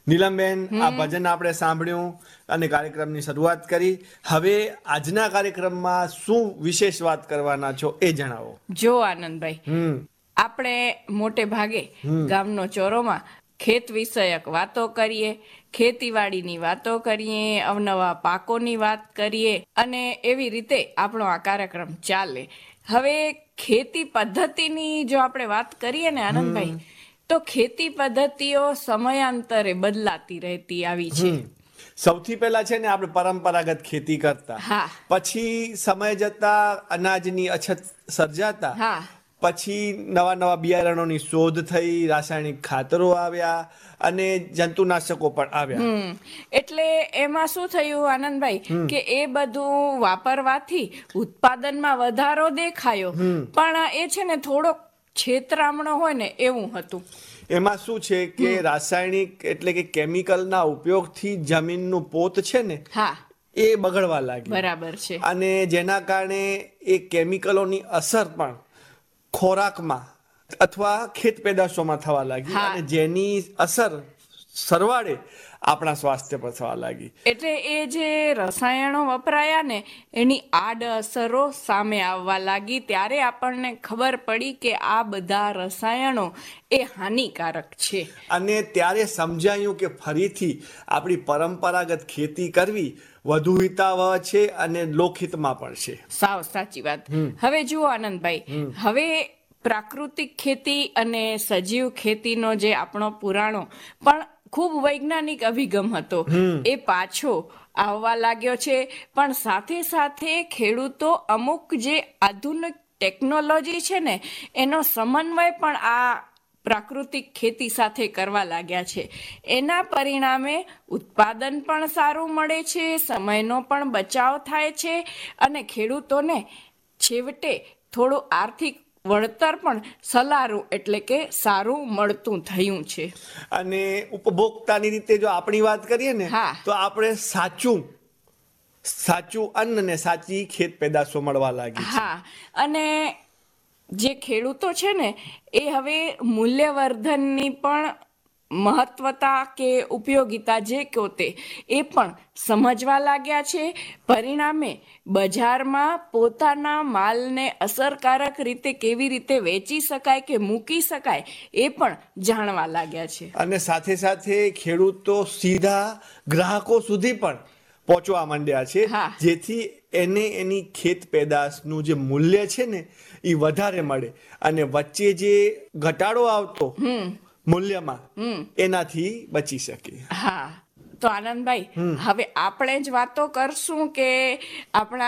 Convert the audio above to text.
નીલમબેન, આ ભજન આપણે સાંભળ્યું અને કાર્યક્રમની શરૂઆત કરી. હવે આજના કાર્યક્રમમાં શું વિશેષ વાત કરવાના છો એ જણાવો. જો આનંદભાઈ, આપણે મોટે ભાગે ગામનો ચોરોમાં ખેત વિષયક વાતો કરીએ, ખેતીવાડીની વાતો કરીએ, અવનવા પાકોની વાત કરીએ અને એવી રીતે આપણો આ કાર્યક્રમ ચાલે. હવે ખેતી પદ્ધતિની જો આપણે વાત કરીએ ને આનંદભાઈ, તો ખેતી પદ્ધતિઓ સમયાંતરે બદલાતી રહેતી આવી છે. સૌથી પહેલા છે ને આપણે પરંપરાગત ખેતી કરતા, હા. પછી સમય જતા અનાજની અછત સર્જાતા, હા. પછી નવા નવા બિયારણોની શોધ થઈ, રાસાયણિક ખાતરો આવ્યા અને જંતુનાશકો પણ આવ્યા. એટલે એમાં શું થયું આનંદભાઈ, કે એ બધું વાપરવાથી ઉત્પાદનમાં વધારો દેખાયો, પણ એ છે ને થોડોક છેતરામણો હોય ને એવું હતું. એમાં શું છે કે રાસાયણિક એટલે કે કેમિકલના ઉપયોગથી જમીનનું પોત છે ને, હા, એ બગડવા લાગી. બરાબર છે. અને જેના કારણે એ કેમિકલોની અસર પણ ખોરાકમાં અથવા ખેત પેદાશોમાં થવા લાગી, અને જેની અસર સરવાળે આપણા સ્વાસ્થ્ય પર થવા લાગી. એટલે એ જે રસાયણો વપરાયા ને એની આડઅસરો સામે આવવા લાગી, ત્યારે આપણને ખબર પડી કે આ બધા રસાયણો એ હાનિકારક છે. અને ત્યારે સમજાયું કે ફરીથી આપણી પરંપરાગત ખેતી કરવી વધુ હિતાવહ છે અને લોકહિતમાં પણ છે. સાવ સાચી વાત. હવે જુઓ આનંદભાઈ, હવે પ્રાકૃતિક ખેતી અને સજીવ ખેતીનો જે આપણો પુરાણો પણ ખૂબ વૈજ્ઞાનિક અભિગમ હતો, એ પાછો આવવા લાગ્યો છે. પણ સાથે સાથે ખેડૂતો અમુક જે આધુનિક ટેકનોલોજી છે ને એનો સમન્વય પણ આ પ્રાકૃતિક ખેતી સાથે કરવા લાગ્યા છે. એના પરિણામે ઉત્પાદન પણ સારું મળે છે, સમયનો પણ બચાવ થાય છે અને ખેડૂતોને છેવટે થોડું આર્થિક વળતર પણ સલારું એટલે કે સારું મળતું થયું છે. અને ઉપભોક્તાની રીતે જો આપણી વાત કરીએ ને, તો આપણે સાચું અન્ન ને સાચી ખેત પેદાશો મળવા લાગી છે. હા, અને જે ખેડૂતો છે ને એ હવે મૂલ્યવર્ધનની પણ મહત્વતા કે ઉપયોગિતા જે કહો તે એ પણ સમજવા લાગ્યા છે. પરિણામે બજારમાં પોતાના માલને અસરકારક રીતે કેવી રીતે વેચી શકાય કે મૂકી શકાય એ પણ જાણવા લાગ્યા છે. અને સાથે સાથે ખેડૂતો સીધા ગ્રાહકો સુધી પણ પહોંચવા માંડ્યા છે, જેથી એને એની ખેત પેદાશનું જે મૂલ્ય છે ને એ વધારે મળે અને વચ્ચે જે ઘટાડો આવતો મૂલ્યમાં એનાથી બચી શકે. હા, તો આનંદભાઈ, હવે આપણે જ વાતો કરશું કે આપણા